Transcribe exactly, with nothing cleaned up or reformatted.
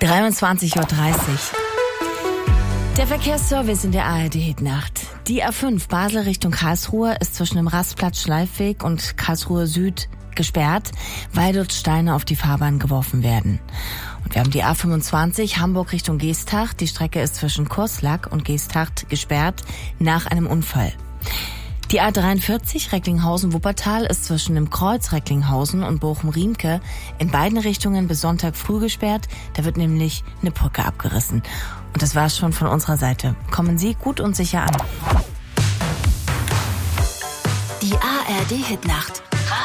dreiundzwanzig Uhr dreißig. Der Verkehrsservice in der A R D-Hitnacht. Die A fünf Basel Richtung Karlsruhe ist zwischen dem Rastplatz Schleifweg und Karlsruhe Süd gesperrt, weil dort Steine auf die Fahrbahn geworfen werden. Und wir haben die A fünfundzwanzig Hamburg Richtung Geesthacht. Die Strecke ist zwischen Kurslack und Geesthacht gesperrt nach einem Unfall. Die A dreiundvierzig Recklinghausen-Wuppertal ist zwischen dem Kreuz Recklinghausen und Bochum-Riemke in beiden Richtungen bis Sonntag früh gesperrt. Da wird nämlich eine Brücke abgerissen. Und das war's schon von unserer Seite. Kommen Sie gut und sicher an. Die A R D-Hitnacht.